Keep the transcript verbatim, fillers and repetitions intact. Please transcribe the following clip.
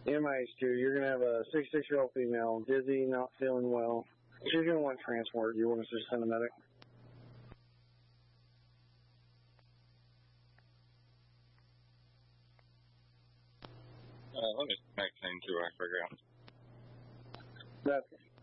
M I H two, you're going to have a sixty-six-year-old female, dizzy, not feeling well. She's going to want transport. Do you want us to send a medic? Uh, let me make things do I figure out. That's